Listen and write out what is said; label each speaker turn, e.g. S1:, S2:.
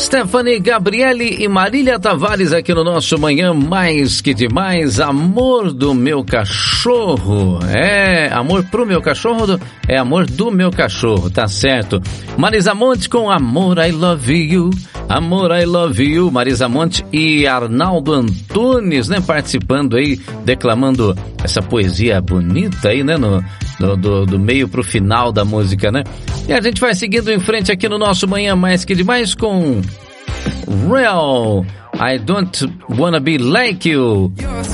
S1: Stephanie, Gabriele e Marília Tavares aqui no nosso Manhã Mais Que Demais. Amor do meu cachorro. É, amor pro meu cachorro, é amor do meu cachorro, tá certo. Marisa Monte com Amor I Love You. Amor I Love You. Marisa Monte e Arnaldo Antunes, né, participando aí, declamando essa poesia bonita aí, né, do meio pro final da música, né? E a gente vai seguindo em frente aqui no nosso Manhã Mais Que Demais com Real, I Don't Wanna Be Like You.